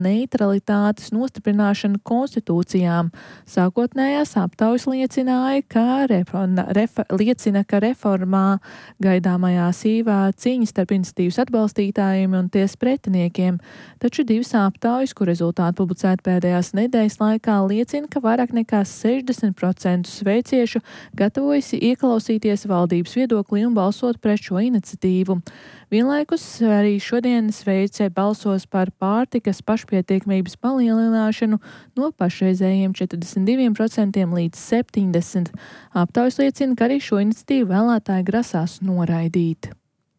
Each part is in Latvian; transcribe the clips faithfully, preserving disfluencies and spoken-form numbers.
neutralitātes nostiprināšanu konstitūcijām. Sākotnējās aptaujas liecināja, ka, reforma, refa, liecina, ka reformā gaidāmajā sīvā cīņa starp iniciatīvas atbalstītājiem un ties pretiniekiem, taču divas aptaujas, kur rezultāti publicēti pēdējās nedēļas laikā, liecina, ka vairāk nekā sešdesmit procenti sveiciešu gatavojas ieklausīties valdības viedoklī un balsot pret šo iniciatīvu. Vienlaikus arī šodien Šveicē balsos par pārtikas pašpietiekamības palielināšanu no pašreizējiem četrdesmit diviem procentiem līdz septiņdesmit procentiem. Aptaujas liecina, ka arī šo iniciatīvu vēlētāji grasās noraidīt.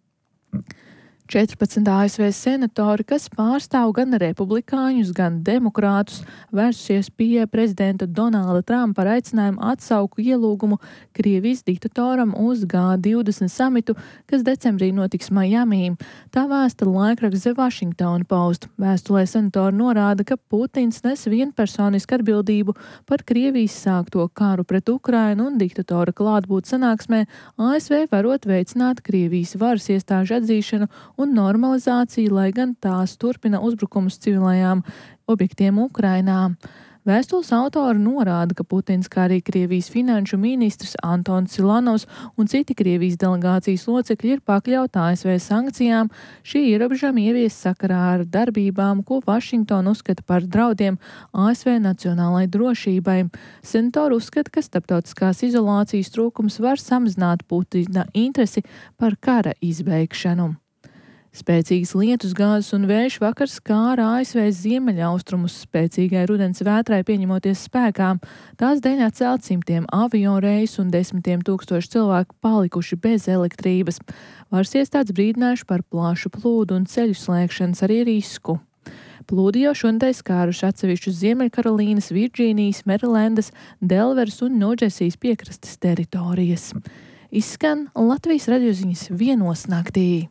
četrpadsmit A S V senatori, kas pārstāv gan republikāņus, gan demokrātus, vērsušies pie prezidenta Donalda Trumpa ar aicinājumu atsauku ielūgumu Krievijas diktatoram uz G divdesmit samitu, kas decembrī notiks Majamī. Tā vēsta laikraksts The Washington Post. Vēstulē senatori norāda, ka Putins nes vienpersonisku atbildību par Krievijas sākto karu pret Ukrainu un diktatora klātbūt sanāksmē A S V varot veicināt Krievijas varas iestāžu atzīšanu un normalizāciju, lai gan tās turpina uzbrukumus civilajām objektiem Ukrainā. Vēstules autori norāda, ka Putins, kā arī Krievijas finanšu ministrs Antons Silanovs un citi Krievijas delegācijas locekļi ir pakļauti A S V sankcijām. Šī ierobežojuma ievies sakarā ar darbībām, ko Vašingtona uzskata par draudiem A S V nacionālai drošībai. Senatori uzskata, ka starptautiskās izolācijas trūkums var samazināt Putina interesi par kara izbeigšanu. Spēcīgas lietus, gāzes un vējš vakar skāra A S V ziemeļaustrumus, spēcīgai rudens vētrai pieņemoties spēkā. Tās dēļ atcelt simtiem avio reisu un desmitiem tūkstoši cilvēku palikuši bez elektrības. Varas iestādes brīdinājuši par plašu plūdu un ceļu slēgšanas arī risku. Plūdi jau šonadēļ skāruši atsevišķus Ziemeļkarolīnas, Virdžīnijas, Merilendas, Delveras un Ņūdžersijas piekrastes teritorijas. Izskan Latvijas radioziņas vienos naktī.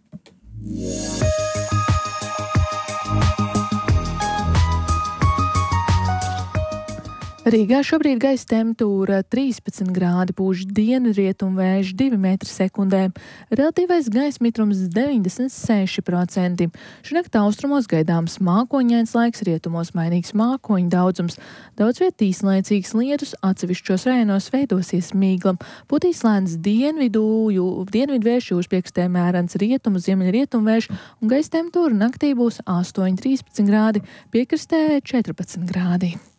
Rīgā šobrīd gaisa temperatūra trīspadsmit grādi, pūš dienvidrietumu vējš divi metri sekundē, relatīvais gaisa mitrums deviņdesmit seši procenti. Šonakt austrumos gaidāms mākoņains laiks, rietumos mainīgs mākoņu daudzums. Daudz viet īslaicīgs lietus, atsevišķos rajonos veidosies mīgla. Putīs lēns dienvidu, jū, dienvidu vējš, jūrspiekstē mērens rietumu, ziemeļrietumu vējš un gaisa temperatūra naktī būs astoņi līdz trīspadsmit grādi, piekrastē četrpadsmit grādi.